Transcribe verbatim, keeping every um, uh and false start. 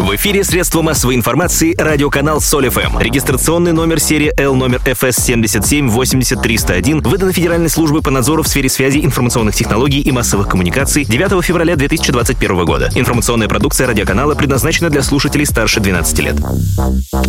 В эфире средства массовой информации радиоканал Соль эф эм. Регистрационный номер серии Л номер эф эс семь семь восемь ноль триста один выдан Федеральной службой по надзору в сфере связи, информационных технологий и массовых коммуникаций девятого февраля две тысячи двадцать первого года. Информационная продукция радиоканала предназначена для слушателей старше двенадцати лет.